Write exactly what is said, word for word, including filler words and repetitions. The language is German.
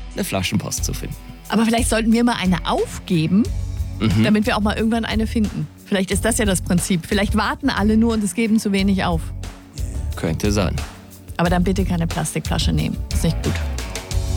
eine Flaschenpost zu finden. Aber vielleicht sollten wir mal eine aufgeben, Mhm. damit wir auch mal irgendwann eine finden. Vielleicht ist das ja das Prinzip. Vielleicht warten alle nur und es geben zu wenig auf. Könnte sein. Aber dann bitte keine Plastikflasche nehmen. Ist nicht gut.